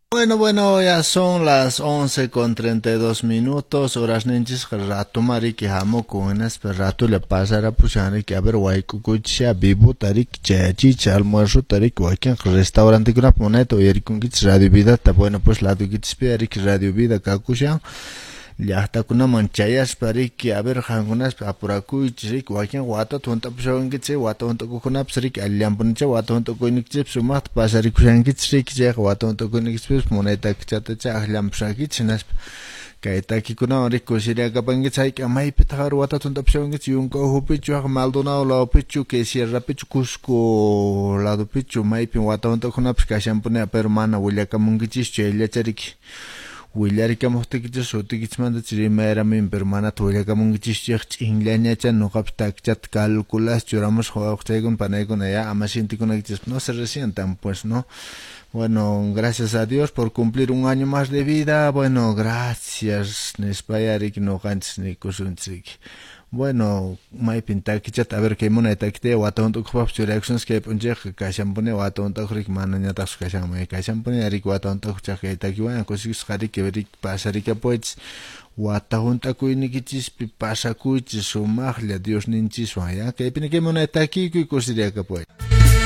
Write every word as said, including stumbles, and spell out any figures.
Bueno, bueno, ya son las once con treinta y dos minutos, horas ninjas, rato mari que hamo con este rato le pasará pushani que a ver guay cucucha vivo tarik chachi almuerzo tarik guayken restaurante con moneto y con kits radio vida, ta bueno pues la du kits perik radio vida kakusha. Ya hasta kuna manchayas pari que a ver hangunas apuraku chirik wakin wata tonta pushawan kitse wata tonta kukuna psrik alyam puncha wata tonta kunik chips sumat pasari kushan kitsrik jek wata tonta kunik chips moneta kichata cha alyam pshaki chinas kaita kikuna ori kusiria kapangi chai kamai pitar wata tonta pushawan kitse yunko hupichu hak maldonado la pichu que sierra pichu cusco lado pichu mai pin wata tonta kuna pskasham pune permana wulia kamungichis chelia charik Willar kamuhtikich sutikich chirimera min permana tuya kamungichich ingleñacha no captachat cálculas churamos juegos panaigon allá amasinticonagichis no se resientan pues no. Bueno, gracias a Dios por cumplir un año más de vida. Bueno, gracias Nespayarik no ganch ni kusunchik. Bueno, mai pinta kichat a ver que moneta kite waton to khop reactions que punje kasham pone waton to khrik mananya tas kasham mai kasham pone arik waton to khcha que ta kiwa kosis khari que verik pasari que pues waton ta kuini kichis pi pasa kuchis sumaglia Dios ninchis wa ya que pine que moneta ki ku kosiria que pues